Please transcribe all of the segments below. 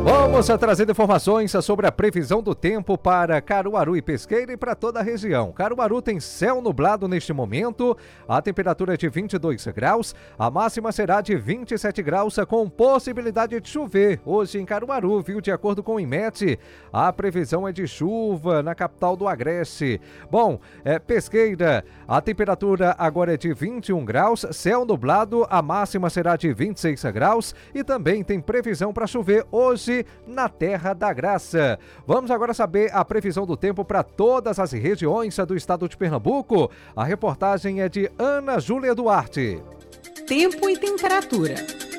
Vamos trazer informações sobre a previsão do tempo para Caruaru e Pesqueira e para toda a região. Caruaru tem céu nublado neste momento, a temperatura é de 22 graus, a máxima será de 27 graus com possibilidade de chover hoje em Caruaru, viu? De acordo com o IMET, a previsão é de chuva na capital do Agreste. Bom, Pesqueira, a temperatura agora é de 21 graus, céu nublado, a máxima será de 26 graus e também tem previsão para chover hoje na Terra da Graça. Vamos agora saber a previsão do tempo para todas as regiões do estado de Pernambuco. A reportagem é de Ana Júlia Duarte. Tempo e temperatura.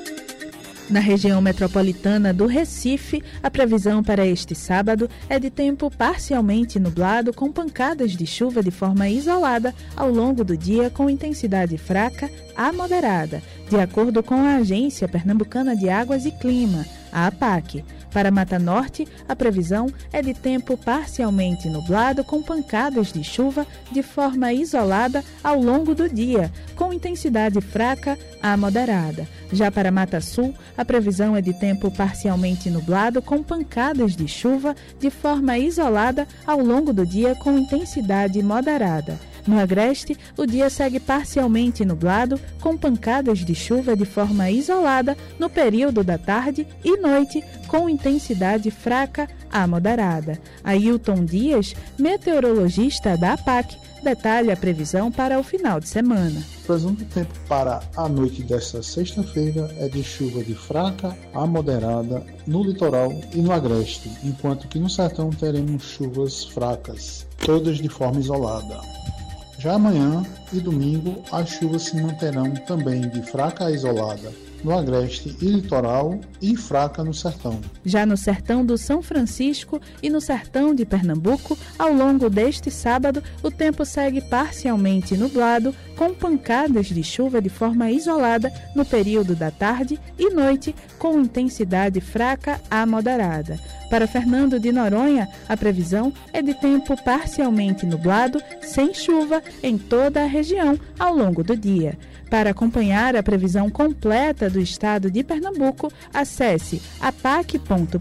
Na região metropolitana do Recife, a previsão para este sábado é de tempo parcialmente nublado com pancadas de chuva de forma isolada ao longo do dia com intensidade fraca a moderada, de acordo com a Agência Pernambucana de Águas e Clima, a APAC. Para Mata Norte, a previsão é de tempo parcialmente nublado com pancadas de chuva de forma isolada ao longo do dia, com intensidade fraca a moderada. Já para Mata Sul, a previsão é de tempo parcialmente nublado com pancadas de chuva de forma isolada ao longo do dia com intensidade moderada. No Agreste, o dia segue parcialmente nublado, com pancadas de chuva de forma isolada no período da tarde e noite, com intensidade fraca a moderada. Ailton Dias, meteorologista da APAC, detalha a previsão para o final de semana. A previsão do tempo para a noite desta sexta-feira é de chuva de fraca a moderada no litoral e no Agreste, enquanto que no sertão teremos chuvas fracas, todas de forma isolada. Já amanhã e domingo, as chuvas se manterão também de fraca a isolada no Agreste e litoral e fraca no sertão. Já no sertão do São Francisco e no sertão de Pernambuco, ao longo deste sábado, o tempo segue parcialmente nublado, com pancadas de chuva de forma isolada no período da tarde e noite, com intensidade fraca a moderada. Para Fernando de Noronha, a previsão é de tempo parcialmente nublado, sem chuva, em toda a região ao longo do dia. Para acompanhar a previsão completa do estado de Pernambuco, acesse apac.pe.gov.br.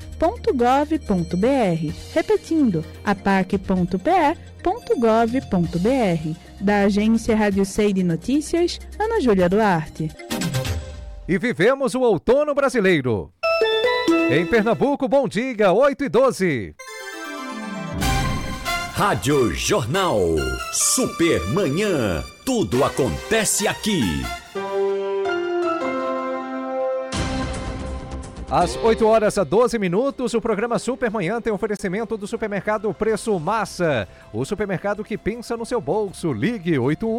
Repetindo, apac.pe.gov.br. Da Agência Rádio Sei de Notícias, Ana Júlia Duarte. E vivemos o outono brasileiro. Em Pernambuco, bom dia, 8h12. Rádio Jornal. Supermanhã. Tudo acontece aqui. Às 8h12, o programa Supermanhã tem oferecimento do supermercado Preço Massa. O supermercado que pensa no seu bolso. Ligue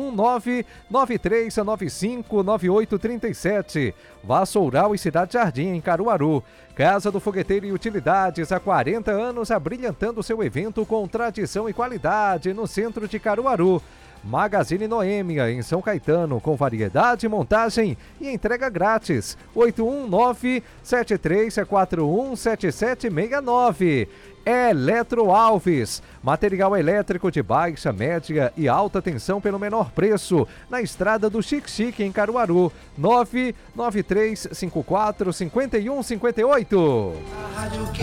819-9395-9837. Vassoural e Cidade Jardim, em Caruaru. Casa do Fogueteiro e Utilidades, há 40 anos abrilhantando seu evento com tradição e qualidade no centro de Caruaru. Magazine Noêmia, em São Caetano, com variedade, montagem e entrega grátis. 819-7341-7769. Eletro Alves, material elétrico de baixa, média e alta tensão pelo menor preço, na estrada do Xique-Xique, em Caruaru. 99354-5158.